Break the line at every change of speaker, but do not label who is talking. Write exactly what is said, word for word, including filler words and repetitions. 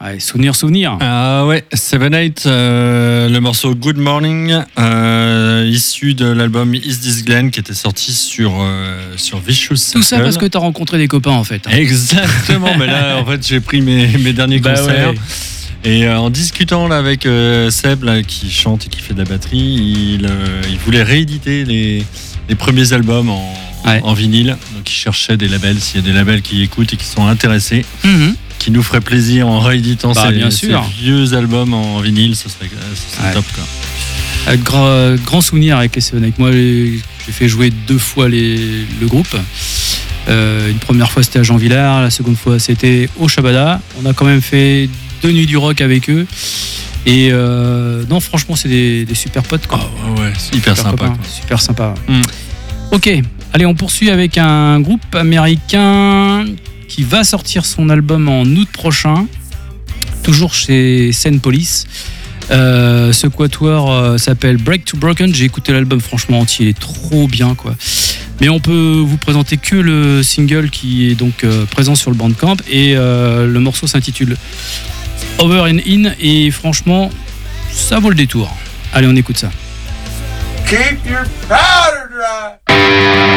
Ouais, souvenir, souvenir.
Ah ouais, Seven Eight, euh, le morceau Good Morning, euh, issu de l'album Is This Glen qui était sorti sur, euh, sur Vicious Circle.
Tout ça parce que t'as rencontré des copains en fait.
Exactement, mais là en fait j'ai pris mes, mes derniers
Bah
concerts.
ouais.
Et euh, en discutant là, avec euh, Seb là, qui chante et qui fait de la batterie, il, euh, il voulait rééditer les, les premiers albums en,
Ouais.
en vinyle. Donc il cherchait des labels, s'il y a des labels qui écoutent et qui sont intéressés,
Mm-hmm.
qui nous feraient plaisir en rééditant
Bah,
ces,
bien
ces
sûr.
vieux albums en vinyle, ça serait, ça serait
Ouais.
top quoi.
Avec grand, grand souvenir avec les Seven Eight. Moi, les- j'ai fait jouer deux fois les, le groupe. Euh, une première fois, c'était à Jean Villard. La seconde fois, c'était au Shabada. On a quand même fait deux nuits du rock avec eux. Et euh, non, franchement, c'est des, des super potes. Quoi.
Oh, ouais, ouais, c'est hyper
Super
sympa
copains,
quoi.
Super sympa.
Mm.
Ok, allez, on poursuit avec un groupe américain qui va sortir son album en août prochain, toujours chez Scene Police. Euh, ce quatuor euh, s'appelle Break to Broken. J'ai écouté l'album, franchement entier, il est trop bien quoi. Mais on peut vous présenter que le single qui est donc euh, présent sur le Bandcamp et euh, le morceau s'intitule Over and In et franchement ça vaut le détour. Allez, on écoute ça.
Keep your powder dry.